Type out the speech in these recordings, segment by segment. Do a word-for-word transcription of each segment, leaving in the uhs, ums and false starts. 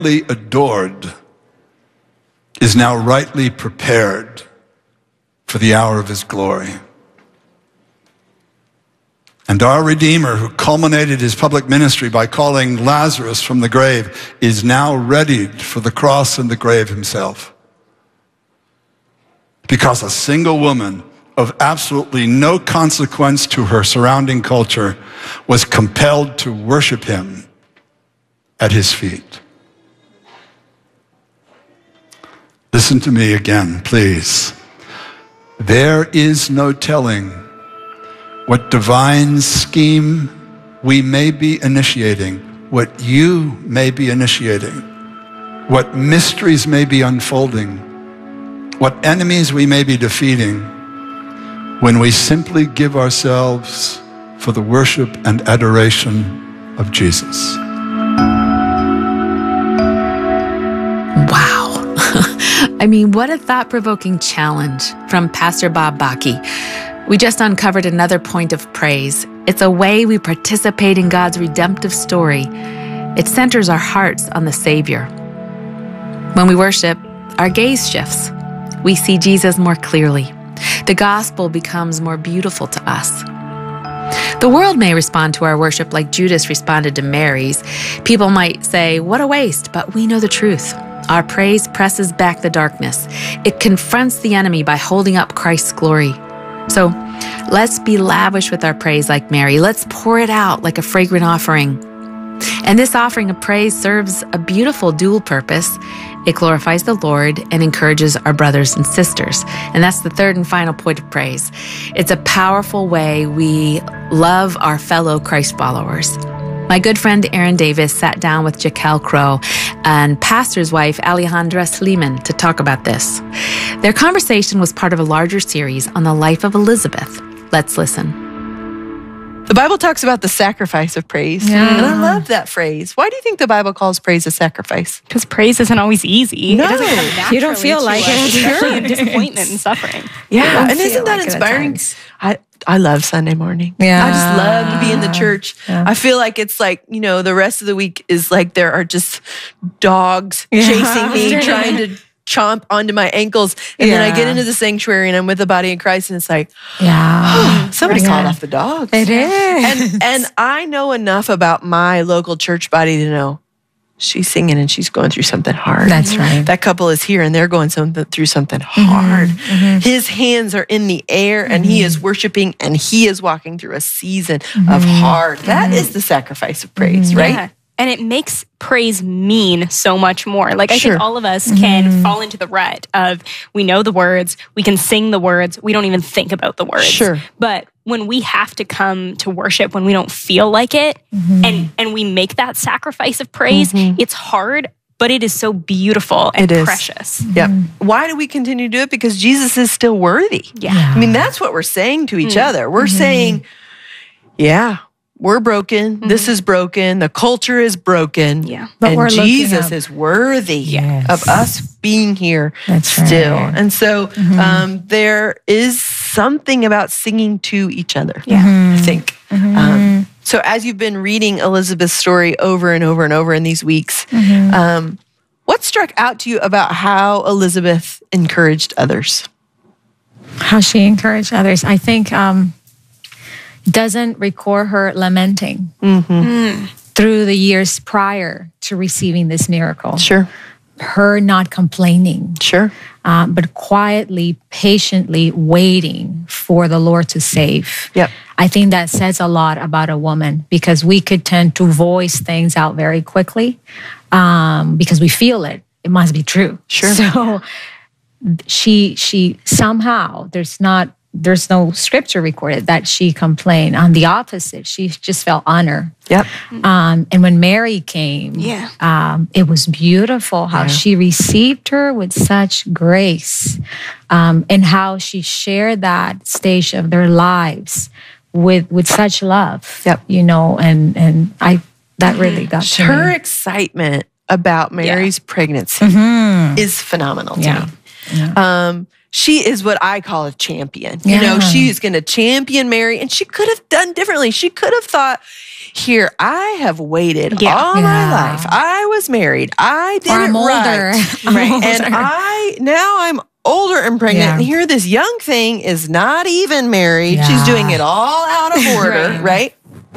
adored is now rightly prepared for the hour of his glory. And our Redeemer, who culminated his public ministry by calling Lazarus from the grave, is now readied for the cross and the grave himself. Because a single woman of absolutely no consequence to her surrounding culture was compelled to worship him at his feet. Listen to me again, please. There is no telling what divine scheme we may be initiating, what you may be initiating, what mysteries may be unfolding, what enemies we may be defeating, when we simply give ourselves for the worship and adoration of Jesus. Wow. I mean, what a thought-provoking challenge from Pastor Bob Bakke. We just uncovered another point of praise. It's a way we participate in God's redemptive story. It centers our hearts on the Savior. When we worship, our gaze shifts. We see Jesus more clearly. The gospel becomes more beautiful to us. The world may respond to our worship like Judas responded to Mary's. People might say, what a waste, but we know the truth. Our praise presses back the darkness. It confronts the enemy by holding up Christ's glory. So let's be lavish with our praise like Mary. Let's pour it out like a fragrant offering. And this offering of praise serves a beautiful dual purpose. It glorifies the Lord and encourages our brothers and sisters. And that's the third and final point of praise. It's a powerful way we love our fellow Christ followers. My good friend Aaron Davis sat down with Jaquel Crow and pastor's wife Alejandra Sleeman to talk about this. Their conversation was part of a larger series on the life of Elizabeth. Let's listen. The Bible talks about the sacrifice of praise. Yeah. And I love that phrase. Why do you think the Bible calls praise a sacrifice? Because praise isn't always easy. No. It doesn't come naturally. You don't feel to like us, it. especially in disappointment and suffering. Yeah, and feel isn't that like it at inspiring? times. I, I love Sunday morning. Yeah. I just love to be in the church. Yeah. I feel like it's like, you know, the rest of the week is like there are just dogs Yeah. chasing me, trying to chomp onto my ankles. And then I get Yeah. into the sanctuary and I'm with the body of Christ and it's like, Yeah. somebody Yeah. called off the dogs. It is. And and I know enough about my local church body to know she's singing and she's going through something hard. That's right. That couple is here and they're going something through something hard. His hands are in the air and he is worshiping and he is walking through a season of hard. That is the sacrifice of praise, right? Yeah. And it makes praise mean so much more. Like I Sure. think all of us can fall into the rut of we know the words, we can sing the words, we don't even think about the words. Sure. But when we have to come to worship when we don't feel like it and and we make that sacrifice of praise, it's hard, but it is so beautiful and It is. precious. Yep. Why do we continue to do it? Because Jesus is still worthy. Yeah. I mean, that's what we're saying to each other. We're saying, yeah, we're broken. This is broken. The culture is broken. Yeah. But and we're looking Jesus up. is worthy Yes. of us being here That's still. right. And so um, there is something about singing to each other, Yeah. I think. Um, so as you've been reading Elizabeth's story over and over and over in these weeks, um, what struck out to you about how Elizabeth encouraged others? How she encouraged others. I think um, doesn't record her lamenting through the years prior to receiving this miracle. Sure, Her not complaining, sure. um, but quietly, patiently waiting for the Lord to save. Yep. I think that says a lot about a woman because we could tend to voice things out very quickly um, because we feel it. It must be true. Sure. So she she somehow there's not there's no scripture recorded that she complained. On the opposite, she just felt honor. Yep. Um, and when Mary came, Yeah. um, it was beautiful how she received her with such grace, um, and how she shared that stage of their lives with with such love. Yep. You know, and and I that really got to Her me. excitement about Mary's pregnancy is phenomenal to Yeah. me. Um, she is what I call a champion. You know, Yeah. she is going to champion Mary, and she could have done differently. She could have thought, Here, I have waited Yeah. all Yeah. my life. I was married. I did Or it I'm older. right. I'm right. And older. I, now I'm older and pregnant. Yeah. And here, this young thing is not even married. She's Yeah. doing it all out of order, right.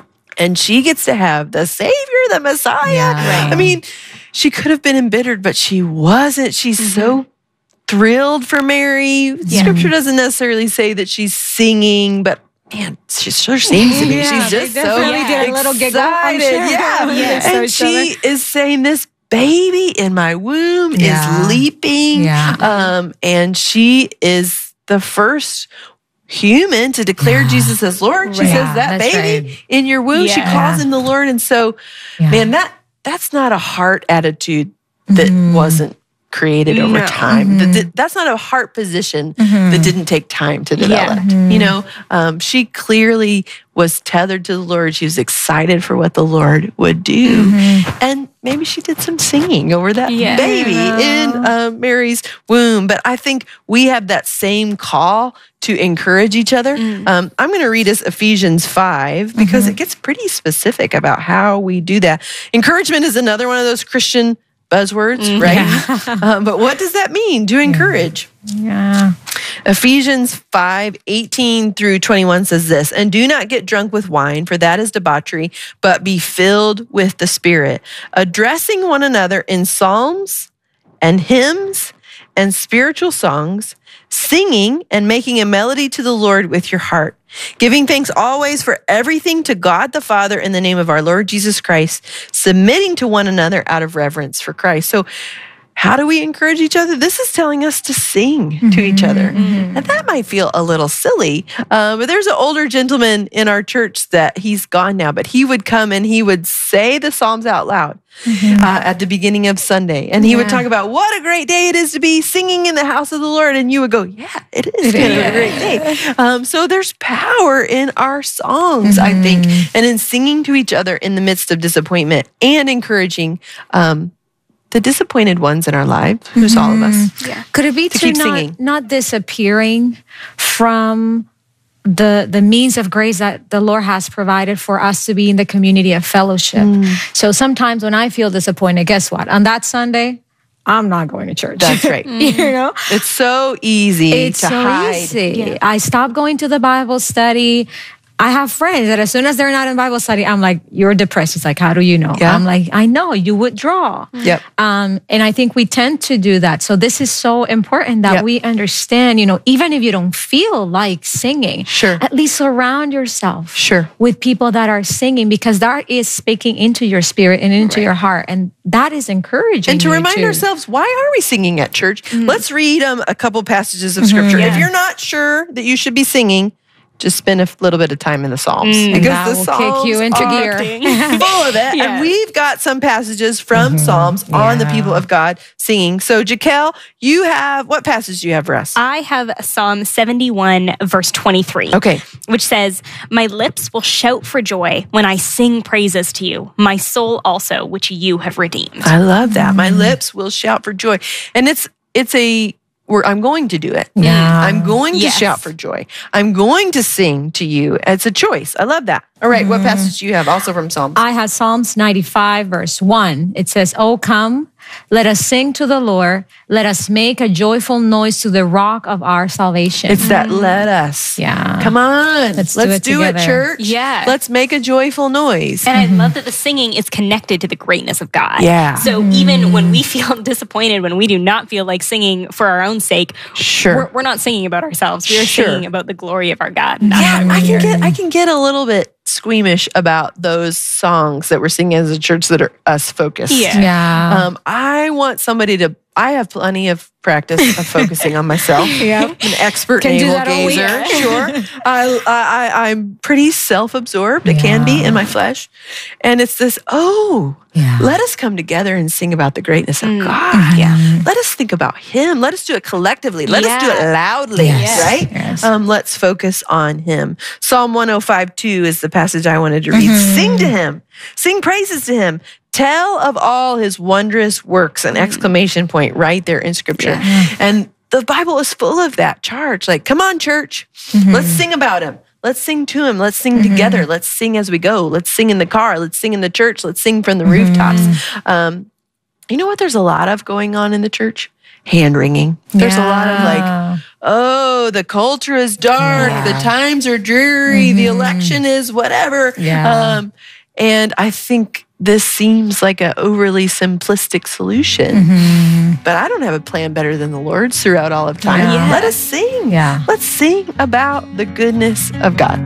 And she gets to have the Savior, the Messiah. Yeah. Right. I mean, she could have been embittered, but she wasn't. She's Mm-hmm. so thrilled for Mary. Scripture doesn't necessarily say that she's singing, but man, she sure seems to be. Yeah, she's they just so definitely did a little giggle, I'm excited. sure. Yeah. Yeah. And she is saying, this baby in my womb Yeah. is leaping. Yeah. Um, and she is the first human to declare Yeah. Jesus as Lord. She Right. says, Yeah, that that's baby right. in your womb, she Yeah. calls him the Lord. And so, Yeah. man, that that's not a heart attitude that wasn't created over No. time. That- that- that's not a heart position that didn't take time to develop. You know, um, she clearly was tethered to the Lord. She was excited for what the Lord would do. And maybe she did some singing over that Yeah. baby in uh, Mary's womb. But I think we have that same call to encourage each other. Um, I'm going to read us Ephesians five because it gets pretty specific about how we do that. Encouragement is another one of those Christian buzzwords, right? um, but what does that mean to encourage? Yeah. Ephesians five, eighteen through twenty-one says this, and do not get drunk with wine, for that is debauchery, but be filled with the Spirit, addressing one another in psalms and hymns and spiritual songs, singing and making a melody to the Lord with your heart, giving thanks always for everything to God the Father in the name of our Lord Jesus Christ, submitting to one another out of reverence for Christ. So how do we encourage each other? This is telling us to sing mm-hmm, to each other. Mm-hmm. And that might feel a little silly, uh, but there's an older gentleman in our church that he's gone now, but he would come and he would say the Psalms out loud mm-hmm. uh, at the beginning of Sunday. And he yeah. would talk about what a great day it is to be singing in the house of the Lord. And you would go, yeah, it is it kind is. of a great day. Um, so there's power in our songs, mm-hmm. I think, and in singing to each other in the midst of disappointment and encouraging um the disappointed ones in our lives, who's mm-hmm. all of us. Yeah. Could it be to, to keep not, singing. not disappearing from the the means of grace that the Lord has provided for us to be in the community of fellowship? Mm. So sometimes when I feel disappointed, guess what? On that Sunday, I'm not going to church. That's right. You know? It's so easy it's to so hide. Easy. Yeah. I stopped going to the Bible study. I have friends that as soon as they're not in Bible study, I'm like, you're depressed. It's like, how do you know? Yeah. I'm like, I know, you withdraw. Yep. Um, and I think we tend to do that. So this is so important that yep. we understand, you know, even if you don't feel like singing, sure. at least surround yourself sure. with people that are singing, because that is speaking into your spirit and into right. your heart. And that is encouraging. And to you remind too. ourselves, why are we singing at church? Mm-hmm. Let's read um, a couple passages of scripture. Mm-hmm. Yeah. If you're not sure that you should be singing, just spend a little bit of time in the Psalms. Mm, because that the will Psalms kick you into are gear. full of it. Yeah. And we've got some passages from mm-hmm. Psalms yeah. on the people of God singing. So, Jaquel, you have, what passage do you have for us? I have Psalm seventy-one, verse twenty-three. Okay. Which says, my lips will shout for joy when I sing praises to you, my soul also, which you have redeemed. I love that. My lips will shout for joy. And it's, it's a, Where I'm going to do it. Yeah. I'm going to yes. shout for joy. I'm going to sing to you. It's a choice. I love that. All right. Mm. What passage do you have also from Psalms? I have Psalms ninety-five, verse one. It says, oh, come, let us sing to the Lord. Let us make a joyful noise to the rock of our salvation. It's that let us. Yeah. Come on. Let's, Let's do, it, do it, church. Yeah. Let's make a joyful noise. And I love that the singing is connected to the greatness of God. Yeah. So mm. even when we feel disappointed, when we do not feel like singing for our own sake, sure. we're, we're not singing about ourselves. We're sure. singing about the glory of our God. And that's yeah, why I we're can here. get I can get a little bit squeamish about those songs that we're singing as a church that are us focused. Yeah. Yeah. Um, I want somebody to, I have plenty of practice of focusing on myself. Yep. An expert Can do navel that all week. gazer. Sure. I, I, I'm pretty self-absorbed. It can be in my flesh. And it's this, oh, Yeah. let us come together and sing about the greatness of Mm. God. Yeah. Let us think about Him. Let us do it collectively. Let us do it Yeah. loudly, Yes. right? Yes. Um, let's focus on Him. Psalm one oh five two is the passage I wanted to read. Mm-hmm. Sing to Him. Sing praises to Him. Tell of all His wondrous works, an exclamation point right there in Scripture. Yeah. And the Bible is full of that charge. Like, come on, church. Mm-hmm. Let's sing about Him. Let's sing to him. Let's sing mm-hmm. together. Let's sing as we go. Let's sing in the car. Let's sing in the church. Let's sing from the mm-hmm. rooftops. Um, you know what there's a lot of going on in the church? Hand wringing. There's yeah. a lot of like, oh, the culture is dark. Yeah. The times are dreary. Mm-hmm. The election is whatever. Yeah. Um, and I think this seems like an overly simplistic solution. Mm-hmm. But I don't have a plan better than the Lord's throughout all of time. Yeah. Let us sing. Yeah. Let's sing about the goodness of God.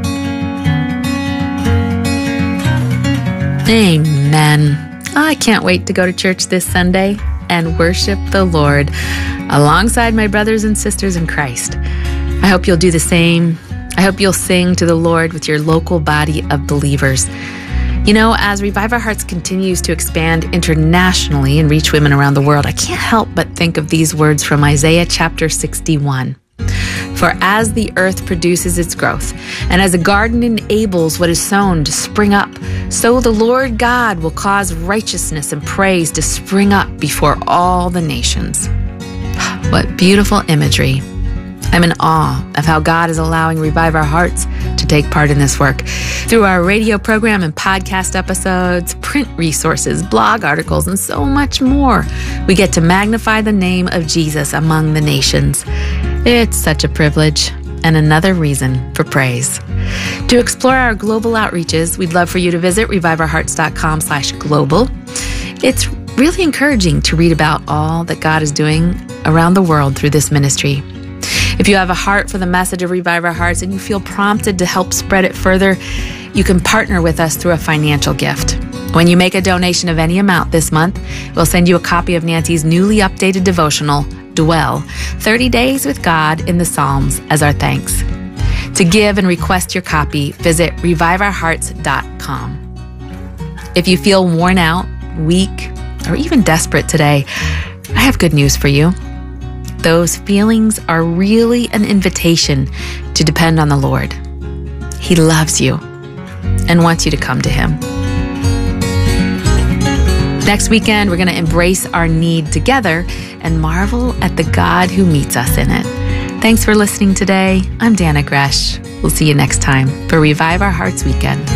Amen. I can't wait to go to church this Sunday and worship the Lord alongside my brothers and sisters in Christ. I hope you'll do the same. I hope you'll sing to the Lord with your local body of believers. You know, as Revive Our Hearts continues to expand internationally and reach women around the world, I can't help but think of these words from Isaiah chapter sixty-one. For as the earth produces its growth, and as a garden enables what is sown to spring up, so the Lord God will cause righteousness and praise to spring up before all the nations. What beautiful imagery. I'm in awe of how God is allowing Revive Our Hearts to take part in this work. Through our radio program and podcast episodes, print resources, blog articles, and so much more, we get to magnify the name of Jesus among the nations. It's such a privilege and another reason for praise. To explore our global outreaches, we'd love for you to visit revive our hearts dot com slash global. It's really encouraging to read about all that God is doing around the world through this ministry. If you have a heart for the message of Revive Our Hearts and you feel prompted to help spread it further, you can partner with us through a financial gift. When you make a donation of any amount this month, we'll send you a copy of Nancy's newly updated devotional, Dwell, thirty days with God in the Psalms, as our thanks. To give and request your copy, visit revive our hearts dot com. If you feel worn out, weak, or even desperate today, I have good news for you. Those feelings are really an invitation to depend on the Lord. He loves you and wants you to come to him. Next weekend, we're going to embrace our need together and marvel at the God who meets us in it. Thanks for listening today. I'm Dana Gresh. We'll see you next time for Revive Our Hearts Weekend.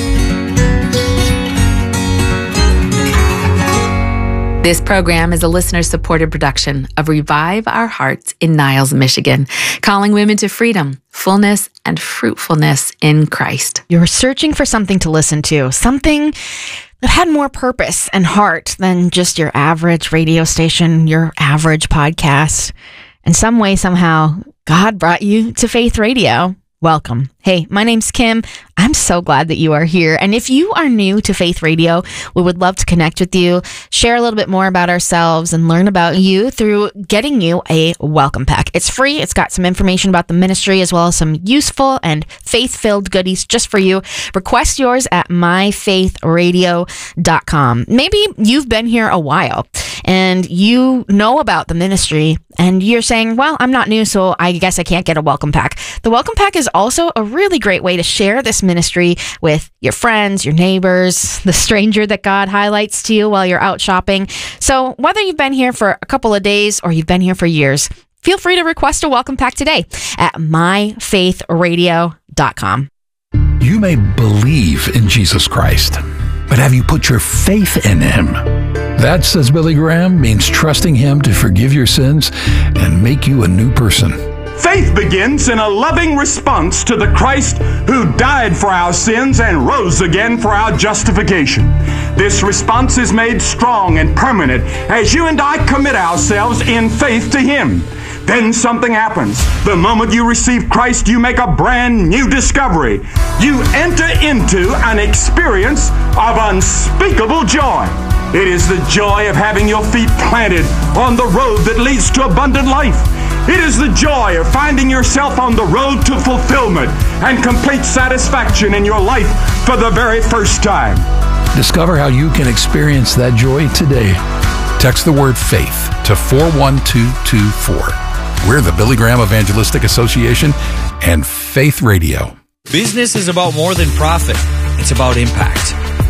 This program is a listener-supported production of Revive Our Hearts in Niles, Michigan, calling women to freedom, fullness, and fruitfulness in Christ. You're searching for something to listen to, something that had more purpose and heart than just your average radio station, your average podcast. In some way, somehow, God brought you to Faith Radio. Welcome. Hey, my name's Kim. I'm so glad that you are here. And if you are new to Faith Radio, we would love to connect with you, share a little bit more about ourselves, and learn about you through getting you a welcome pack. It's free. It's got some information about the ministry as well as some useful and faith-filled goodies just for you. Request yours at my faith radio dot com. Maybe you've been here a while and you know about the ministry and you're saying, well, I'm not new, so I guess I can't get a welcome pack. The welcome pack is also a really great way to share this ministry with your friends, your neighbors, the stranger that God highlights to you while you're out shopping. So whether you've been here for a couple of days or you've been here for years, feel free to request a welcome pack today at my faith radio dot com. You may believe in Jesus Christ, but have you put your faith in him? That, says Billy Graham, means trusting him to forgive your sins and make you a new person. Faith begins in a loving response to the Christ who died for our sins and rose again for our justification. This response is made strong and permanent as you and I commit ourselves in faith to him. Then something happens. The moment you receive Christ, you make a brand new discovery. You enter into an experience of unspeakable joy. It is the joy of having your feet planted on the road that leads to abundant life. It is the joy of finding yourself on the road to fulfillment and complete satisfaction in your life for the very first time. Discover how you can experience that joy today. Text the word faith to four one two two four. We're the Billy Graham Evangelistic Association and Faith Radio. Business is about more than profit. It's about impact.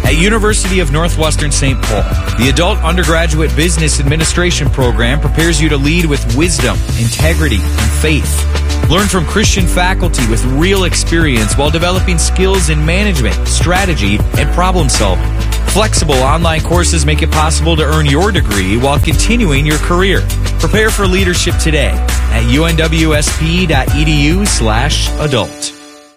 at University of Northwestern Saint Paul. The Adult Undergraduate Business Administration program prepares you to lead with wisdom, integrity, and faith. Learn from Christian faculty with real experience while developing skills in management, strategy, and problem solving. Flexible online courses make it possible to earn your degree while continuing your career. Prepare for leadership today at unwsp.edu slash adult.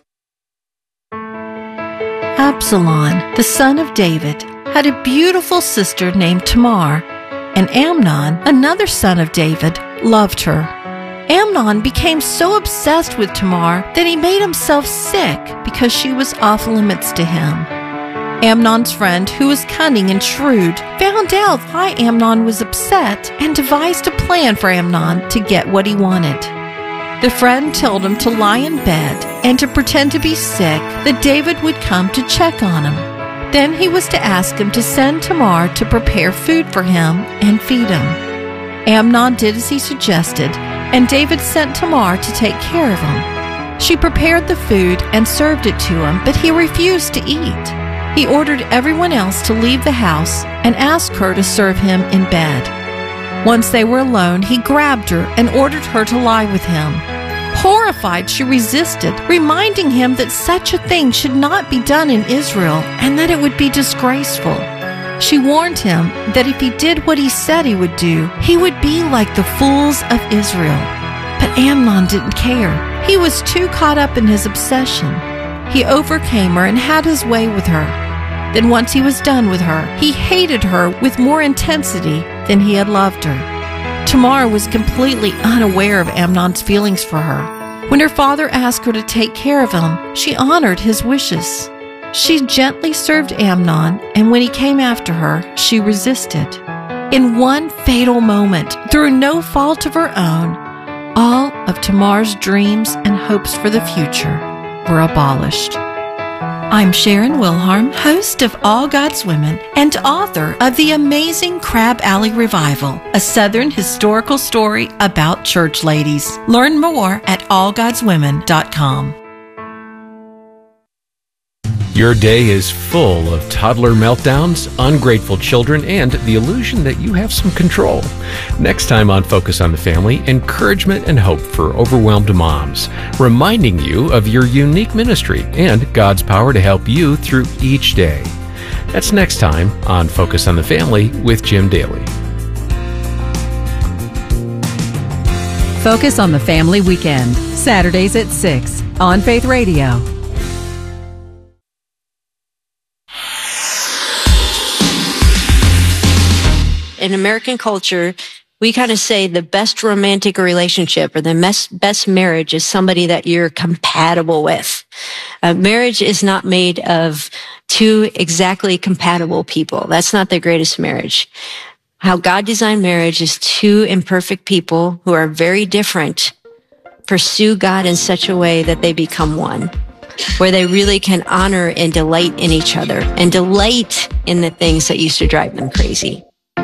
Absalom, the son of David, had a beautiful sister named Tamar, and Amnon, another son of David, loved her. Amnon became so obsessed with Tamar that he made himself sick because she was off limits to him. Amnon's friend, who was cunning and shrewd, found out why Amnon was upset and devised a plan for Amnon to get what he wanted. The friend told him to lie in bed and to pretend to be sick, that David would come to check on him. Then he was to ask him to send Tamar to prepare food for him and feed him. Amnon did as he suggested, and David sent Tamar to take care of him. She prepared the food and served it to him, but he refused to eat. He ordered everyone else to leave the house and asked her to serve him in bed. Once they were alone, he grabbed her and ordered her to lie with him. Horrified, she resisted, reminding him that such a thing should not be done in Israel and that it would be disgraceful. She warned him that if he did what he said he would do, he would be like the fools of Israel. But Amnon didn't care. He was too caught up in his obsession. He overcame her and had his way with her. Then once he was done with her, he hated her with more intensity than he had loved her. Tamar was completely unaware of Amnon's feelings for her. When her father asked her to take care of him, she honored his wishes. She gently served Amnon, and when he came after her, she resisted. In one fatal moment, through no fault of her own, all of Tamar's dreams and hopes for the future were abolished. I'm Sharon Wilharm, host of All God's Women and author of The Amazing Crab Alley Revival, a Southern historical story about church ladies. Learn more at all gods women dot com. Your day is full of toddler meltdowns, ungrateful children, and the illusion that you have some control. Next time on Focus on the Family, encouragement and hope for overwhelmed moms, reminding you of your unique ministry and God's power to help you through each day. That's next time on Focus on the Family with Jim Daly. Focus on the Family Weekend, Saturdays at six on Faith Radio. In American culture, we kind of say the best romantic relationship or the best, best marriage is somebody that you're compatible with. Uh, marriage is not made of two exactly compatible people. That's not the greatest marriage. How God designed marriage is two imperfect people who are very different pursue God in such a way that they become one, where they really can honor and delight in each other and delight in the things that used to drive them crazy.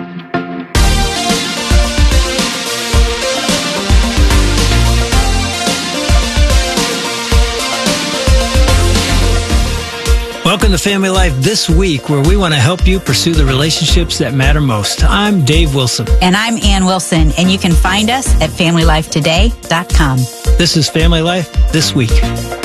Welcome to Family Life This Week, where we want to help you pursue the relationships that matter most. I'm Dave Wilson. And I'm Ann Wilson, and you can find us at family life today dot com. This is Family Life This Week.